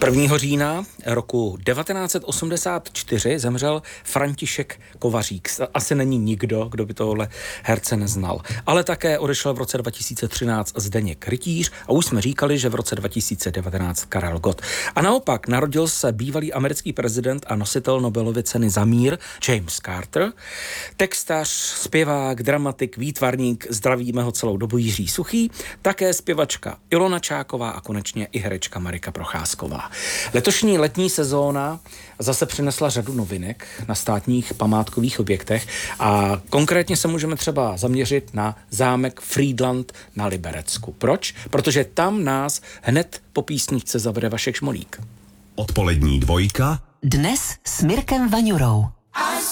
1. října roku 1984 zemřel František Kovařík. Asi není nikdo, kdo by tohle herce neznal. Ale také odešel v roce 2013 Zdeněk Rytíř a už jsme říkali, že v roce 2019 Karel Gott. A naopak narodil se bývalý americký prezident a nositel Nobelovy ceny za mír James Carter, textař, zpěvák, dramatik, výtvarník, zdravíme ho celou dobu Jiří Suchý, také zpěvačka Ilona Čáková a konečně i herečka Marika Procházková. Letošní letní sezóna zase přinesla řadu novinek na státních památkových objektech a konkrétně se můžeme třeba zaměřit na zámek Frýdlant na Liberecku. Proč? Protože tam nás hned po písničce zavede Vašek Šmolík. Odpolední dvojka. Dnes s Mirkem Vaňurou.